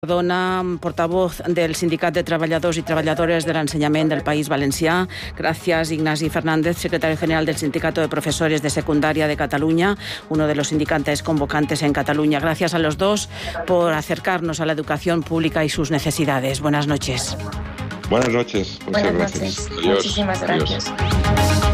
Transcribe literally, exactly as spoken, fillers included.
Dona, portavoz del Sindicat de Treballadors i Treballadores de l'Ensenyament del País Valencià. Gracias, Ignasi Fernández, secretario general del Sindicato de Profesores de Secundaria de Cataluña, uno de los sindicantes convocantes en Cataluña. Gracias a los dos por acercarnos a la educación pública y sus necesidades. Buenas noches. Buenas noches. Muchas Buenas gracias. noches. Adiós. Muchísimas Adiós. gracias.